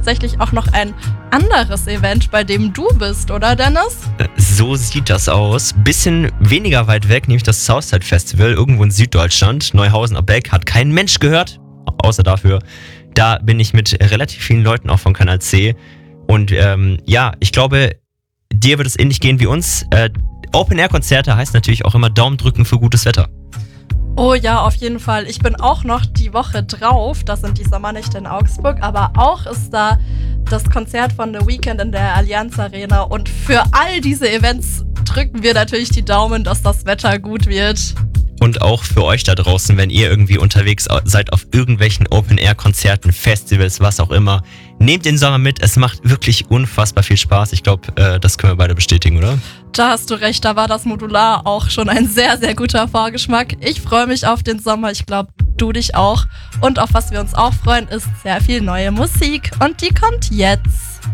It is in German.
tatsächlich auch noch ein anderes Event, bei dem du bist, oder Dennis? So sieht das aus. Bisschen weniger weit weg, nämlich das Southside Festival, irgendwo in Süddeutschland. Neuhausen am Beck, hat kein Mensch gehört, außer dafür. Da bin ich mit relativ vielen Leuten auch von Kanal C. Und ich glaube, dir wird es ähnlich gehen wie uns. Open-Air-Konzerte heißt natürlich auch immer Daumen drücken für gutes Wetter. Oh ja, auf jeden Fall. Ich bin auch noch die Woche drauf. Das sind die Sommernächte in Augsburg. Aber auch ist da das Konzert von The Weeknd in der Allianz Arena. Und für all diese Events drücken wir natürlich die Daumen, dass das Wetter gut wird. Und auch für euch da draußen, wenn ihr irgendwie unterwegs seid auf irgendwelchen Open-Air-Konzerten, Festivals, was auch immer. Nehmt den Sommer mit, es macht wirklich unfassbar viel Spaß. Ich glaube, das können wir beide bestätigen, oder? Da hast du recht, da war das Modular auch schon ein sehr, sehr guter Vorgeschmack. Ich freue mich auf den Sommer, ich glaube, du dich auch. Und auf was wir uns auch freuen, ist sehr viel neue Musik. Und die kommt jetzt.